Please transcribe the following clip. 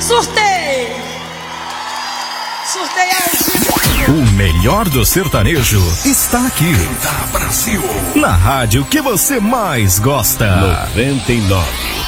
Surtei ao vivo. O melhor do sertanejo está aqui. Tá Brasil. Na rádio que você mais gosta. 99.